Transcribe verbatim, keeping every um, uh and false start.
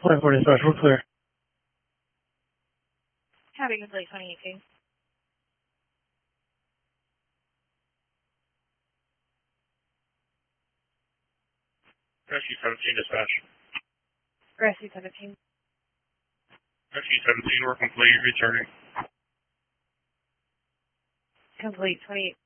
Point forty special, clear. Having a late twenty eighteen. Rescue seventeen dispatch. Rescue seventeen. Rescue seventeen, we're complete, returning. Complete twenty-eight.